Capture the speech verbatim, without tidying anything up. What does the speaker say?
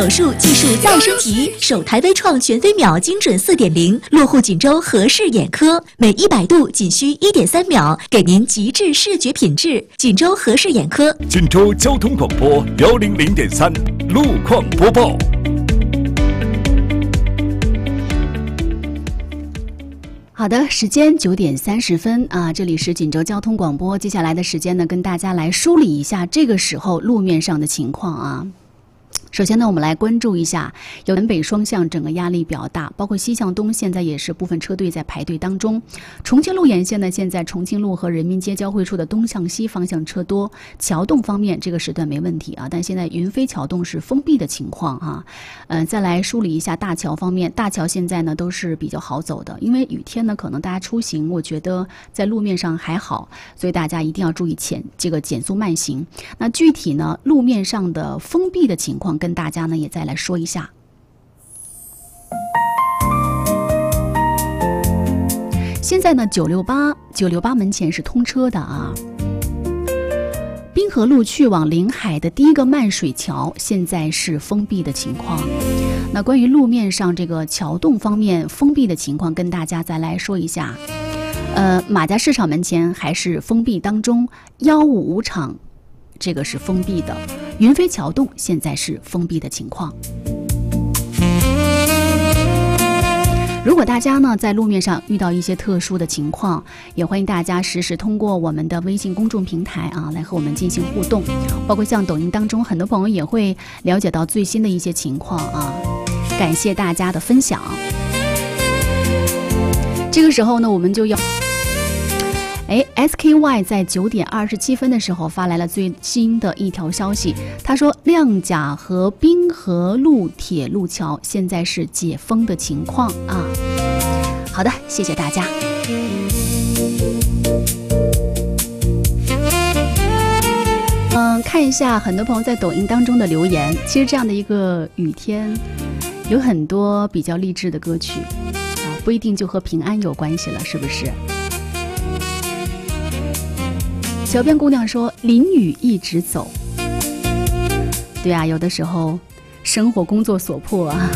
手术技术再升级，首台微创全飞秒精准 四点零， 落户锦州和氏眼科，每一百度仅需 一点三秒，给您极致视觉品质。锦州和氏眼科。 锦州交通广播幺零零点三路况播报。 好的，时间九点三十分啊，这里是锦州交通广播。接下来的时间呢，跟大家来梳理一下这个时候路面上的情况啊。首先呢，我们来关注一下，有南北双向整个压力比较大，包括西向东现在也是部分车队在排队当中。重庆路沿线呢，现在重庆路和人民街交汇处的东向西方向车多。桥洞方面，这个时段没问题啊，但现在云飞桥洞是封闭的情况啊。呃，再来梳理一下大桥方面，大桥现在呢都是比较好走的，因为雨天呢，可能大家出行，我觉得在路面上还好，所以大家一定要注意减这个减速慢行。那具体呢，路面上的封闭的情况，跟大家呢也再来说一下。现在呢，九六八九六八门前是通车的啊。滨河路去往临海的第一个漫水桥现在是封闭的情况。那关于路面上这个桥洞方面封闭的情况，跟大家再来说一下。呃，马家市场门前还是封闭当中，幺五五厂这个是封闭的，云飞桥洞现在是封闭的情况。如果大家呢在路面上遇到一些特殊的情况，也欢迎大家实时通过我们的微信公众平台啊来和我们进行互动，包括像抖音当中很多朋友也会了解到最新的一些情况啊，感谢大家的分享。这个时候呢，我们就要哎 S K Y 在九点二十七分的时候发来了最新的一条消息，他说亮甲和滨河路铁路桥现在是解封的情况啊。好的，谢谢大家。嗯，看一下很多朋友在抖音当中的留言，其实这样的一个雨天，有很多比较励志的歌曲啊，不一定就和平安有关系了，是不是？桥边姑娘说淋雨一直走。对啊，有的时候生活工作所迫啊，